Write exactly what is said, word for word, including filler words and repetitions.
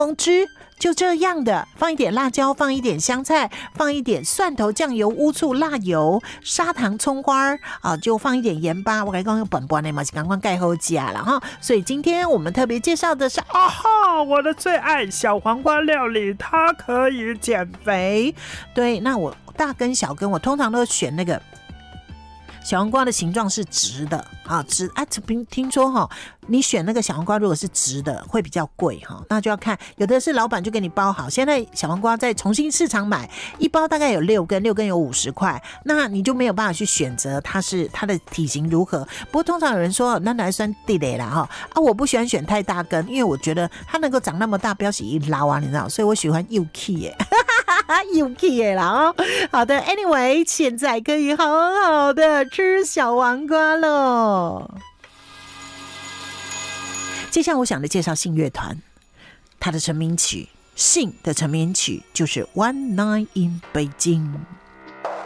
汁就这样的，放一点辣椒，放一点香菜，放一点蒜头、酱油、乌醋、辣油、砂糖、葱花啊，就放一点盐巴。我刚刚用本本的嘛，是刚刚盖好加了哈。所以今天我们特别介绍的是啊哈，我的最爱小黄瓜料理，它可以减肥。对，那我大根小根，我通常都选那个。小黄瓜的形状是直的啊，直啊，听说哈，你选那个小黄瓜如果是直的会比较贵哈，那就要看有的是老板就给你包好，现在小黄瓜在重新市场买一包大概有六根，六根有五十块，那你就没有办法去选择它是它的体型如何。不过通常有人说那来算地雷啦哈啊，我不喜欢选太大根，因为我觉得它能够长那么大，不要洗一捞啊，你知道，所以我喜欢幼 key 耶。有气耶啦哦，好的 ，anyway， 现在可以好好的吃小黄瓜喽。接下来我想的介绍信乐团，它的成名曲，信的成名曲就是《One Night in Beijing》。